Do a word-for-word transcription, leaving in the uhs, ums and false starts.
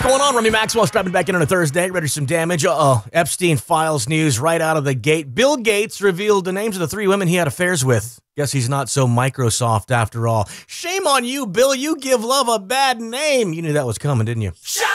Going on, Remy Maxwell strapping back in on a Thursday, ready for some damage. Uh-oh, Epstein Files news right out of the gate. Bill Gates revealed the names of the three women he had affairs with. Guess he's not so Microsoft after all. Shame on you, Bill. You give love a bad name. You knew that was coming, didn't you? Shut